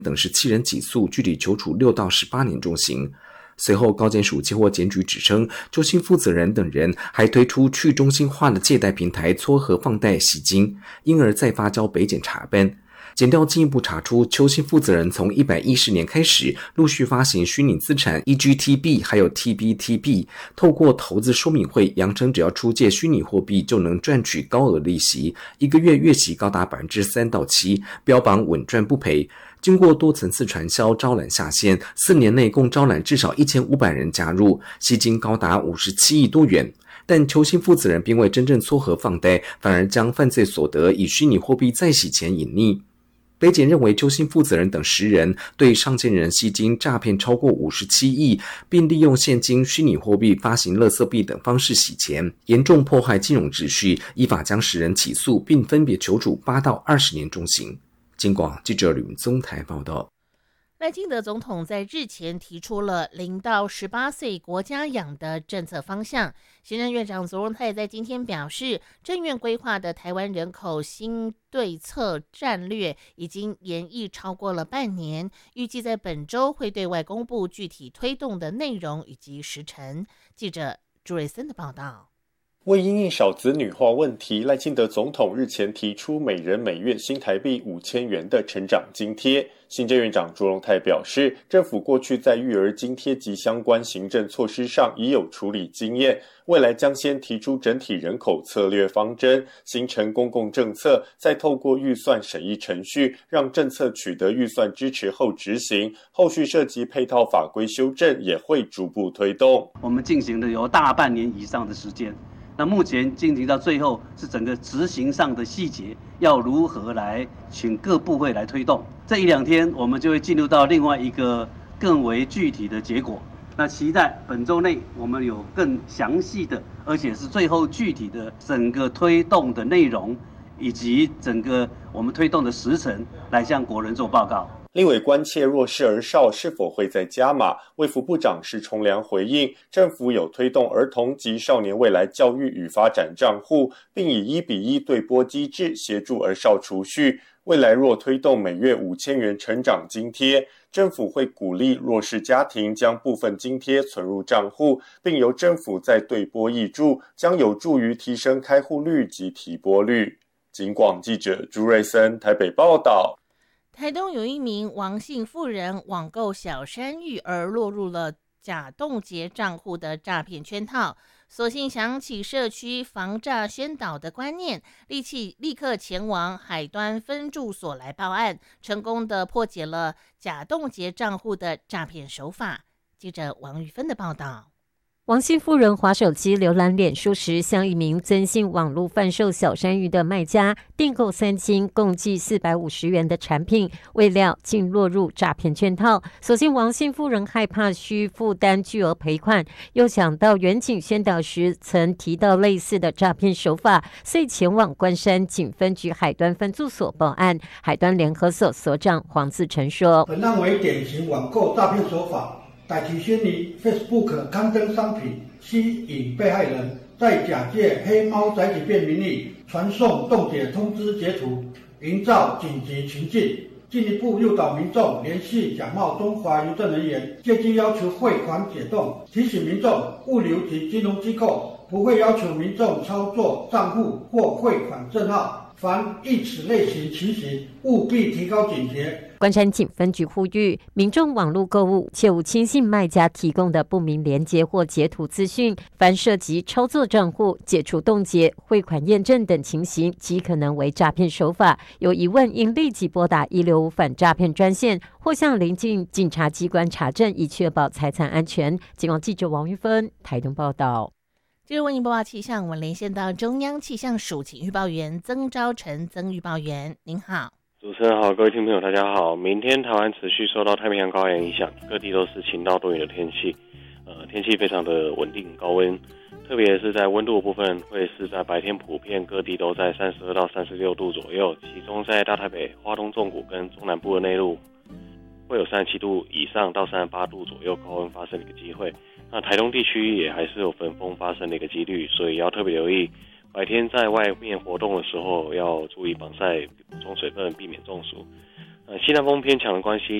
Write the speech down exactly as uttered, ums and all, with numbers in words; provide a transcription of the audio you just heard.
等十七人起诉，具体求处六到十八年重刑。随后高检署接获检举指称，邱姓负责人等人还推出去中心化的借贷平台撮合放贷洗金，因而再发交北检查办。检调进一步查出，邱姓负责人从一百一十年开始陆续发行虚拟资产 E G T B 还有 T B T B， 透过投资说明会扬称只要出借虚拟货币就能赚取高额利息，一个月月息高达 百分之三到七， 标榜稳赚不赔。经过多层次传销招揽下线，四年内共招揽至少一千五百人加入，吸金高达五十七亿多元。但邱姓负责人并未真正撮合放贷，反而将犯罪所得以虚拟货币再洗钱隐匿。北检认为邱姓负责人等十人对上线人吸金诈骗超过五十七亿，并利用现金、虚拟货币发行垃圾币等方式洗钱，严重破坏金融秩序，依法将十人起诉，并分别求处八到二十年重刑。金广记者吕宗台报道。 赖清德总统在日前提出了零到十八岁国家养的政策方向。行政院长卓荣泰在今天表示，政院规划的台湾人口新对策战略已经研议超过了半年，预计在本周会对外公布具体推动的内容以及时程。记者朱瑞森的报道。 为因应少子女化问题，赖清德总统日前提出每人每月新台币五千元的成长津贴。行政院长卓荣泰表示，政府过去在育儿津贴及相关行政措施上已有处理经验，未来将先提出整体人口策略方针，形成公共政策，再透过预算审议程序，让政策取得预算支持后执行，后续涉及配套法规修正也会逐步推动。 我们进行的有大半年以上的时间，那目前进行到最后是整个执行上的细节要如何来请各部会来推动。这一两天我们就会进入到另外一个更为具体的结果。那期待本周内我们有更详细的，而且是最后具体的整个推动的内容，以及整个我们推动的时程来向国人做报告。 立委关切弱势儿少是否会再加码，卫福部长施崇良回应，政府有推动儿童及少年未来教育与发展账户，并以一比一对拨机制协助儿少储蓄。未来若推动每月五千元成长津贴，政府会鼓励弱势家庭将部分津贴存入账户，并由政府再对拨挹注，将有助于提升开户率及提拨率。警广记者朱瑞森台北报道。 台东有一名王姓妇人网购小山芋而落入了假冻结账户的诈骗圈套，所幸想起社区防诈宣导的观念，立即立刻前往海端分驻所来报案，成功的破解了假冻结账户的诈骗手法。记者王玉芬的报道。 王姓妇人滑手机浏览脸书时，向一名曾姓网络贩售小山芋的卖家订购三斤，共计四百五十元的产品，未料竟落入诈骗圈套。所幸王姓妇人害怕需负担巨额赔款，又想到远景宣导时曾提到类似的诈骗手法，遂前往关山警分局海端分驻所报案。海端联合所所长黄自成说：“ 本案为典型网购诈骗手法。”歹其先于 Facebook 刊登商品，吸引被害人，再假借黑猫宅急便名义传送冻结通知截图，营造紧急情境，进一步诱导民众联系假冒中华邮政人员，借机要求汇款解冻，提醒民众物流及金融机构不会要求民众操作账户或汇款证号，凡遇此类型情形，务必提高警觉。 关山警分局呼吁民众网络购物切勿轻信卖家提供的不明连结或截图资讯，凡涉及操作账户、解除冻结、汇款验证等情形，极可能为诈骗手法。有疑问应立即拨打一六五反诈骗专线，或向邻近警察机关查证，以确保财产安全。警广记者王玉芬台东报道。 接着为您播报气象，我们连线到中央气象署请预报员曾昭成曾预报员，您好。 主持人好，各位听众朋友大家好。明天台湾持续受到太平洋高压影响，各地都是晴到多云的天气，呃，天气非常的稳定高温，特别是在温度的部分，会是在白天普遍各地都在三十二到三十六度左右，其中在大台北、花东纵谷跟中南部的内陆，会有三十七度以上到三十八度左右高温发生的一个机会。那台东地区也还是有焚风发生的一个几率，所以要特别留意。白天在外面活动的时候，要注意防晒、补充水分，避免中暑。 呃，西南风偏强的关系，